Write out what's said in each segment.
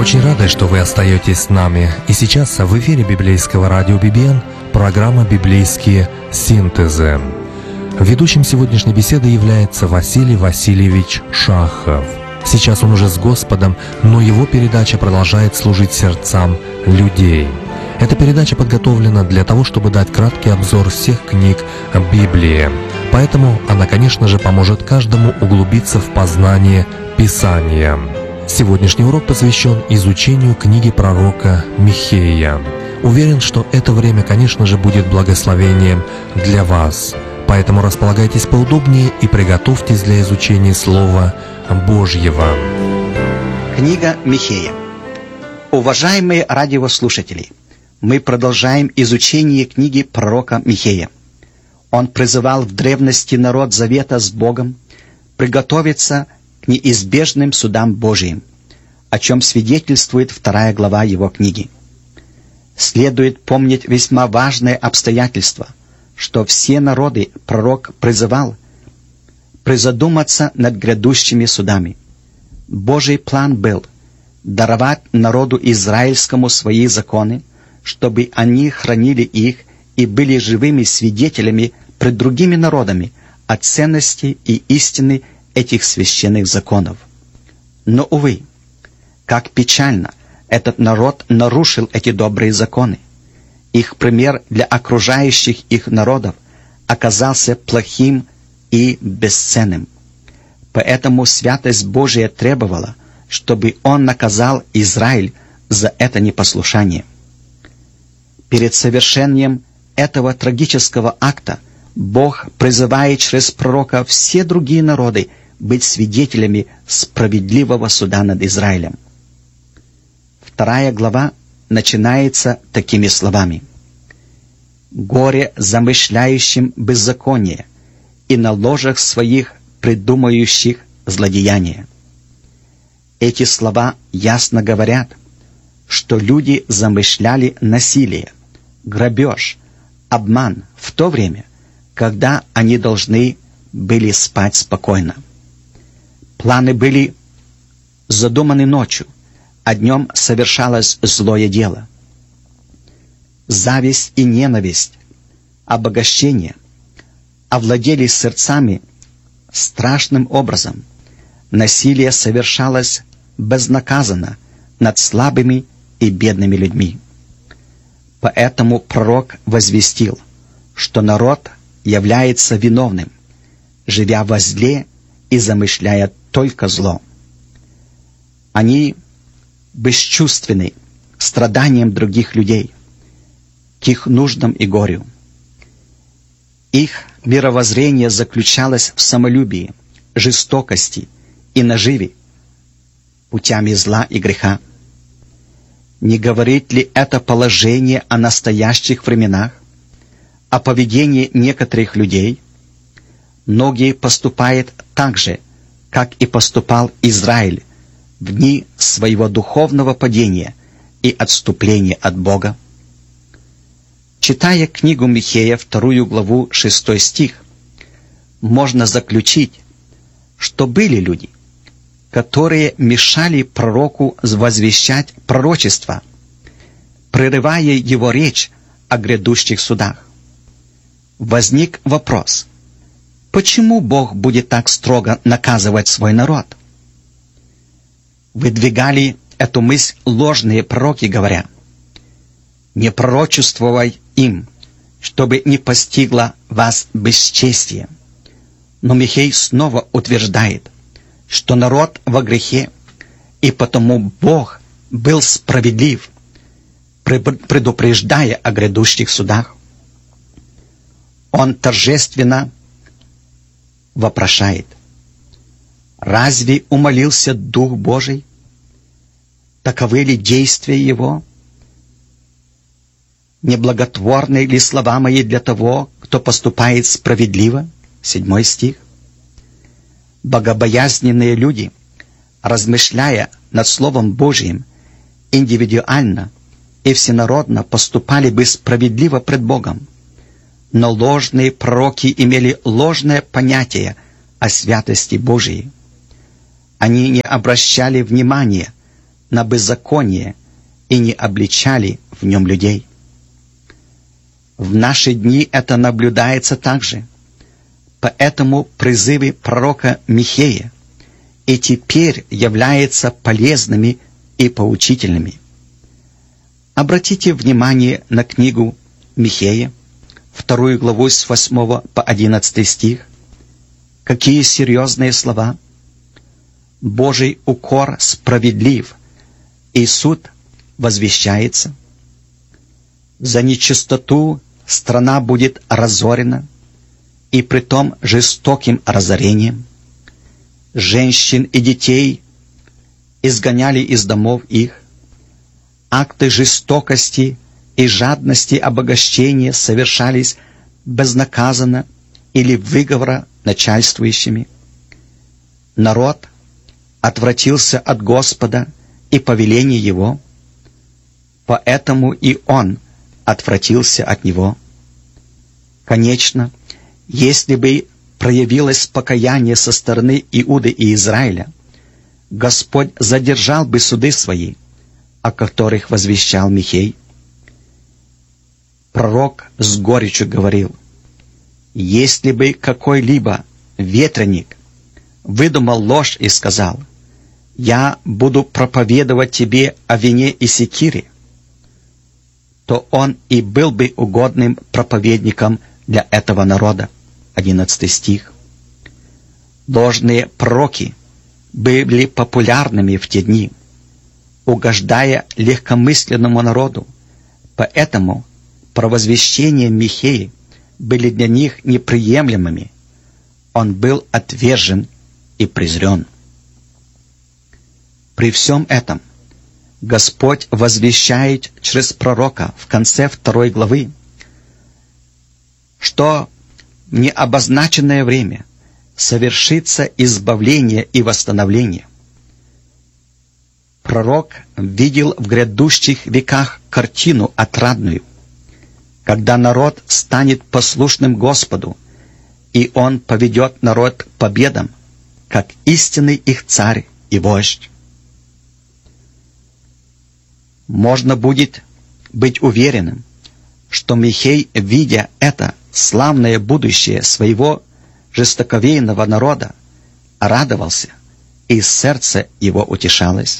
очень рады, что вы остаетесь с нами. И сейчас в эфире библейского радио BBN программа «Библейские синтезы». Ведущим сегодняшней беседы является Василий Васильевич Шахов. Сейчас он уже с Господом, но его передача продолжает служить сердцам людей. Эта передача подготовлена для того, чтобы дать краткий обзор всех книг Библии. Поэтому она, конечно же, поможет каждому углубиться в познание Писания. Сегодняшний урок посвящен изучению книги пророка Михея. Уверен, что это время, конечно же, будет благословением для вас. Поэтому располагайтесь поудобнее и приготовьтесь для изучения Слова Божьего. Книга Михея. Уважаемые радиослушатели, мы продолжаем изучение книги пророка Михея. Он призывал в древности народ завета с Богом приготовиться к неизбежным судам Божиим, о чем свидетельствует 2 глава его книги. Следует помнить весьма важное обстоятельство, что все народы пророк призывал призадуматься над грядущими судами. Божий план был даровать народу израильскому свои законы, чтобы они хранили их и были живыми свидетелями пред другими народами о ценности и истины этих священных законов. Но, увы, как печально, этот народ нарушил эти добрые законы. Их пример для окружающих их народов оказался плохим и бесценным. Поэтому святость Божия требовала, чтобы Он наказал Израиль за это непослушание. Перед совершением этого трагического акта Бог призывает через пророка все другие народы быть свидетелями справедливого суда над Израилем. 2 глава начинается такими словами: «Горе замышляющим беззаконие и на ложах своих придумающих злодеяния». Эти слова ясно говорят, что люди замышляли насилие, грабеж, обман в то время, когда они должны были спать спокойно. Планы были задуманы ночью, а днем совершалось злое дело. Зависть и ненависть, обогащение овладели сердцами страшным образом. Насилие совершалось безнаказанно над слабыми и бедными людьми. Поэтому пророк возвестил, что народ является виновным, живя во зле и замышляя только зло. Они бесчувственны к страданиям других людей, к их нуждам и горю. Их мировоззрение заключалось в самолюбии, жестокости и наживе путями зла и греха. Не говорит ли это положение о настоящих временах, о поведении некоторых людей? Многие поступают так же, как и поступал Израиль в дни своего духовного падения и отступления от Бога. Читая книгу Михея, 2 главу, 6 стих, можно заключить, что были люди, которые мешали пророку возвещать пророчество, прерывая его речь о грядущих судах. Возник вопрос: почему Бог будет так строго наказывать свой народ? Выдвигали эту мысль ложные пророки, говоря: «Не пророчествуй им, чтобы не постигло вас бесчестие». Но Михей снова утверждает, что народ во грехе, и потому Бог был справедлив, предупреждая о грядущих судах. Он торжественно вопрошает: «Разве умолился Дух Божий? Таковы ли действия Его? Неблаготворны ли слова мои для того, кто поступает справедливо?» 7 стих. Богобоязненные люди, размышляя над Словом Божьим, индивидуально и всенародно поступали бы справедливо пред Богом. Но ложные пророки имели ложное понятие о святости Божией. Они не обращали внимания на беззаконие и не обличали в нем людей. В наши дни это наблюдается также. Поэтому призывы пророка Михея и теперь являются полезными и поучительными. Обратите внимание на книгу Михея, 2 главу с 8 по 11 стих. Какие серьезные слова! Божий укор справедлив, и суд возвещается. За нечистоту страна будет разорена, и притом жестоким разорением. Женщин и детей изгоняли из домов их. Акты жестокости и жадности обогащения совершались безнаказанно или выговора начальствующими. Народ отвратился от Господа и повеления Его, поэтому и Он отвратился от Него. Конечно, если бы проявилось покаяние со стороны Иуды и Израиля, Господь задержал бы суды свои, о которых возвещал Михей. Пророк с горечью говорил: если бы какой-либо ветреник выдумал ложь и сказал: «Я буду проповедовать тебе о вине и секире», то он и был бы угодным проповедником для этого народа. 11 стих. Ложные пророки были популярными в те дни, угождая легкомысленному народу, поэтому провозвещения Михея были для них неприемлемыми. Он был отвержен и презрен. При всем этом Господь возвещает через пророка в конце 2 главы, что в необозначенное время совершится избавление и восстановление. Пророк видел в грядущих веках картину отрадную, когда народ станет послушным Господу, и Он поведет народ к победам, как истинный их царь и вождь. Можно будет быть уверенным, что Михей, видя это славное будущее своего жестоковейного народа, радовался, и сердце его утешалось.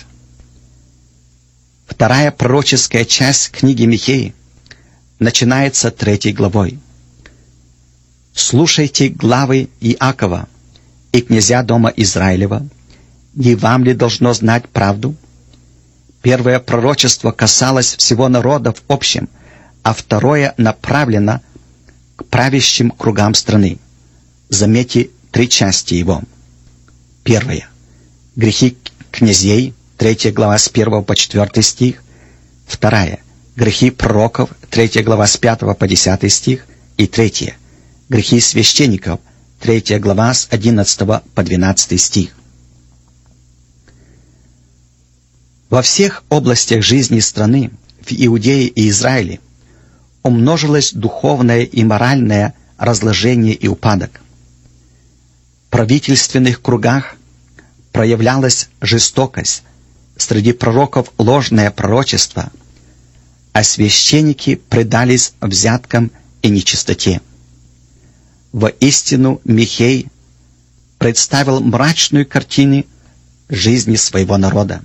Вторая пророческая часть книги Михея начинается 3 главой. «Слушайте главы Иакова и князя дома Израилева, не вам ли должно знать правду?» Первое пророчество касалось всего народа в общем, а второе направлено к правящим кругам страны. Заметьте 3 части его. Первое. Грехи князей, 3 глава с 1 по 4 стих. Вторая. Грехи пророков, 3 глава с 5 по 10 стих. И третье. Грехи священников, 3 глава с 11 по 12 стих. Во всех областях жизни страны, в Иудее и Израиле, умножилось духовное и моральное разложение и упадок. В правительственных кругах проявлялась жестокость, среди пророков ложное пророчество, а священники предались взяткам и нечистоте. Воистину Михей представил мрачную картину жизни своего народа.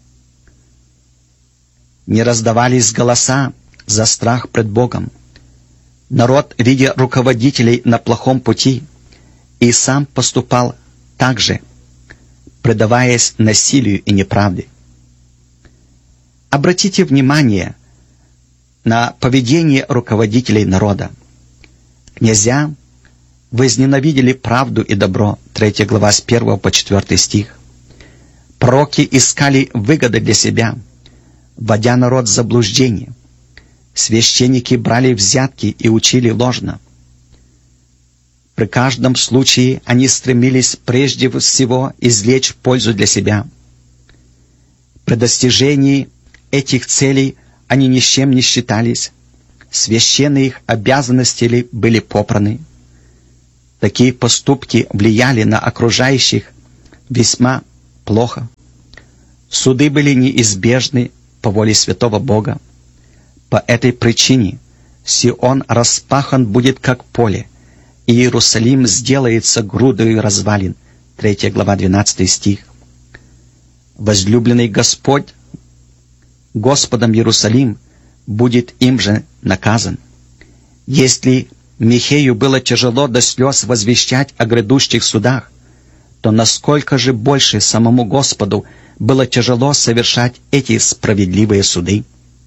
Не раздавались голоса за страх пред Богом. Народ, видя руководителей на плохом пути, и сам поступал так же, предаваясь насилию и неправде. Обратите внимание на поведение руководителей народа. Князья возненавидели правду и добро, 3 глава с 1 по 4 стих. Пророки искали выгоды для себя, вводя народ в заблуждение. Священники брали взятки и учили ложно. При каждом случае они стремились прежде всего извлечь пользу для себя. При достижении этих целей они ни с чем не считались. Священные их обязанности были попраны. Такие поступки влияли на окружающих весьма плохо. Суды были неизбежны по воле святого Бога. По этой причине Сион распахан будет как поле, и Иерусалим сделается грудою развалин. 3 глава, 12 стих. Возлюбленный Господь, Господом Иерусалим, будет им же наказан. Если Михею было тяжело до слез возвещать о грядущих судах, то насколько же больше самому Господу было тяжело совершать эти справедливые суды.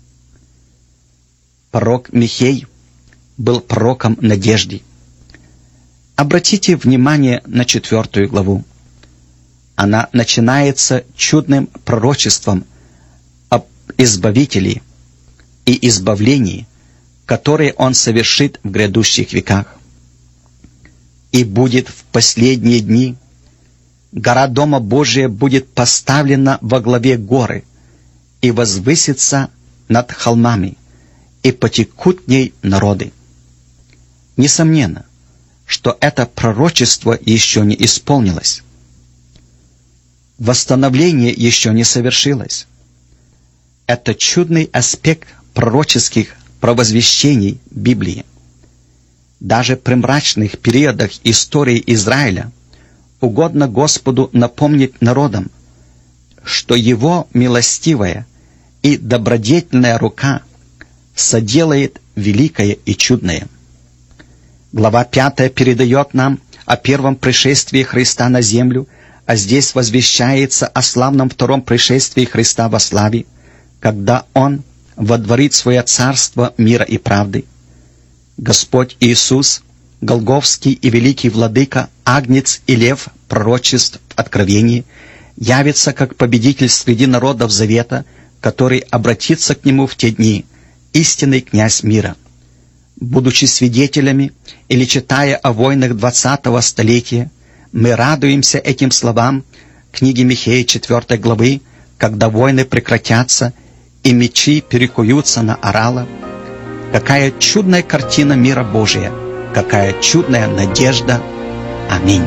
Пророк Михей был пророком надежды. Обратите внимание на 4 главу. Она начинается чудным пророчеством об Избавителе и избавлении, которое Он совершит в грядущих веках. «И будет в последние дни, гора Дома Божия будет поставлена во главе горы и возвысится над холмами, и потекут в ней народы». Несомненно, что это пророчество еще не исполнилось. Восстановление еще не совершилось. Это чудный аспект пророческих провозвещений Библии. Даже при мрачных периодах истории Израиля угодно Господу напомнить народам, что Его милостивая и добродетельная рука соделает великое и чудное. Глава 5 передает нам о первом пришествии Христа на землю, а здесь возвещается о славном втором пришествии Христа во славе, когда Он водворит свое царство мира и правды. Господь Иисус, Голгофский и великий владыка, Агнец и Лев пророчеств в Откровении, явится как победитель среди народов Завета, который обратится к Нему в те дни, истинный князь мира. Будучи свидетелями или читая о войнах 20-го столетия, мы радуемся этим словам книги Михея 4 главы, когда войны прекратятся и мечи перекуются на орала. Какая чудная картина мира Божия, какая чудная надежда. Аминь.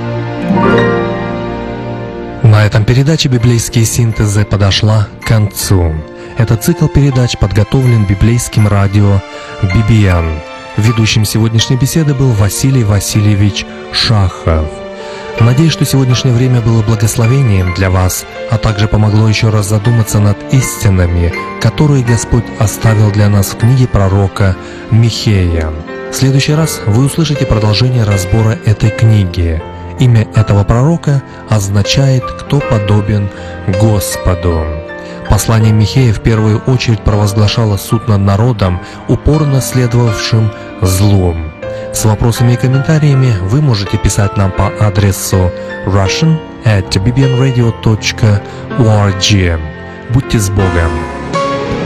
На этом передача «Библейские синтезы» подошла к концу. Этот цикл передач подготовлен библейским радио BBN. Ведущим сегодняшней беседы был Василий Васильевич Шахов. Надеюсь, что сегодняшнее время было благословением для вас, а также помогло еще раз задуматься над истинами, которые Господь оставил для нас в книге пророка Михея. В следующий раз вы услышите продолжение разбора этой книги. Имя этого пророка означает «кто подобен Господу». Послание Михея в первую очередь провозглашало суд над народом, упорно следовавшим злу. С вопросами и комментариями вы можете писать нам по адресу russian@bbnradio.org. Будьте с Богом!